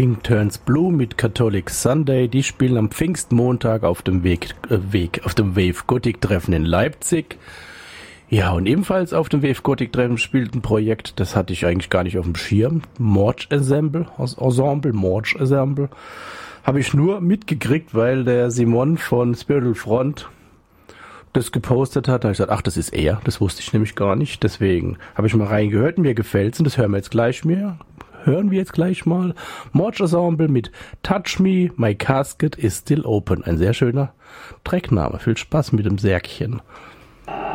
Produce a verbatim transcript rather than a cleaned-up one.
Pink Turns Blue mit Catholic Sunday. Die spielen am Pfingstmontag auf dem Weg, äh, Weg auf dem Wave Gothic Treffen in Leipzig. Ja, und ebenfalls auf dem Wave Gothic Treffen spielt ein Projekt, das hatte ich eigentlich gar nicht auf dem Schirm. Morge Ensemble, Ensemble, Morge Ensemble. Habe ich nur mitgekriegt, weil der Simon von Spiritual Front das gepostet hat. Da habe ich gesagt, ach, das ist er. Das wusste ich nämlich gar nicht. Deswegen habe ich mal reingehört und mir gefällt's und das hören wir jetzt gleich mehr. Hören wir jetzt gleich mal. Morge Ensemble mit Touch Me, My Casket is Still Open. Ein sehr schöner Trackname. Viel Spaß mit dem Särkchen.